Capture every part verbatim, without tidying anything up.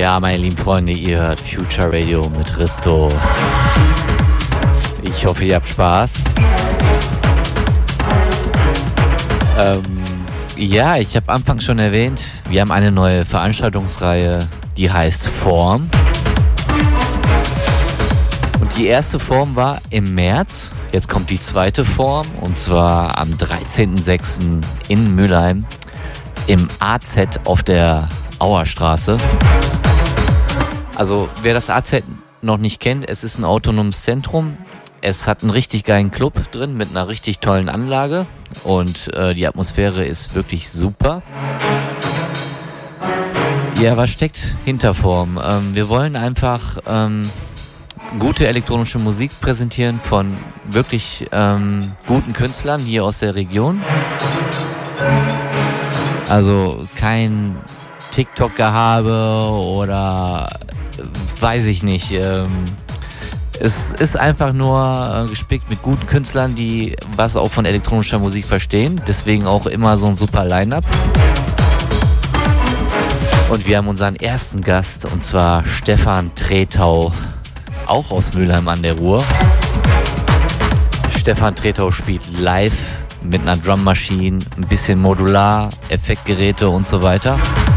Ja, meine lieben Freunde, ihr hört Future Radio mit Risto. Ich hoffe, ihr habt Spaß. Ähm, ja, ich habe anfangs schon erwähnt, wir haben eine neue Veranstaltungsreihe, die heißt Form. Und die erste Form war im März. Jetzt kommt die zweite Form, und zwar am dreizehnten sechsten in Mülheim im A Z auf der Auerstraße. Also wer das A Z noch nicht kennt, es ist ein autonomes Zentrum. Es hat einen richtig geilen Club drin mit einer richtig tollen Anlage und äh, die Atmosphäre ist wirklich super. Ja, was steckt hinter Form? Ähm, wir wollen einfach ähm, gute elektronische Musik präsentieren von wirklich ähm, guten Künstlern hier aus der Region. Also kein TikTok-Gehabe oder weiß ich nicht. Ähm, es ist einfach nur äh, gespickt mit guten Künstlern, die was auch von elektronischer Musik verstehen. Deswegen auch immer so ein super Line-Up. Und wir haben unseren ersten Gast, und zwar Stefan Tretau, auch aus Mülheim an der Ruhr. Stefan Tretau spielt live mit einer Drummaschine, ein bisschen modular, Effektgeräte und so weiter.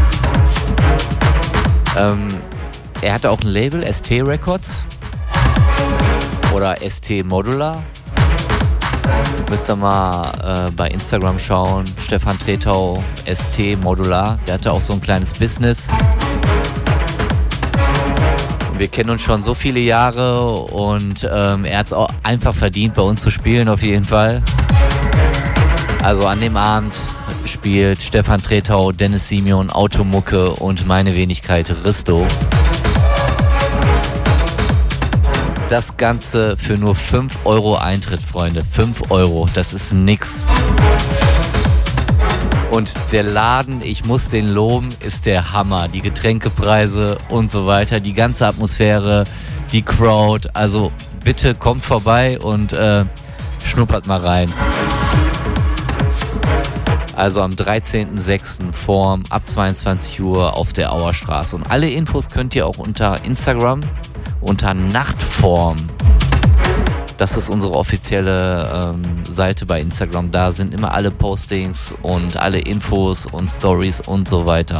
Ähm, er hatte auch ein Label, S T Records oder S T Modular. Müsst ihr mal äh, bei Instagram schauen. Stefan Tretau, S T Modular. Der hatte auch so ein kleines Business. Wir kennen uns schon so viele Jahre und ähm, er hat es auch einfach verdient, bei uns zu spielen, auf jeden Fall. Also an dem Abend spielt Stefan Tretau, Dennis Simeon, Automucke und meine Wenigkeit Risto. Das Ganze für nur fünf Euro Eintritt, Freunde. fünf Euro, das ist nix. Und der Laden, ich muss den loben, ist der Hammer. Die Getränkepreise und so weiter, die ganze Atmosphäre, die Crowd. Also bitte kommt vorbei und äh, schnuppert mal rein. Also am dreizehnten sechsten Form ab zweiundzwanzig Uhr auf der Auerstraße. Und alle Infos könnt ihr auch unter Instagram unter Nachtform. Das ist unsere offizielle ähm, Seite bei Instagram. Da sind immer alle Postings und alle Infos und Stories und so weiter.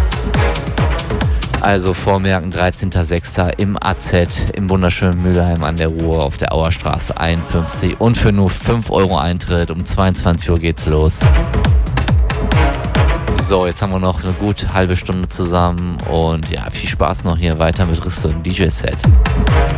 Also vormerken, dreizehnten sechsten im A Z im wunderschönen Mülheim an der Ruhr auf der Auerstraße einundfünfzig. Und für nur fünf Euro Eintritt um zweiundzwanzig Uhr geht's los. So, jetzt haben wir noch eine gute halbe Stunde zusammen und ja, viel Spaß noch hier weiter mit Risto im D J-Set.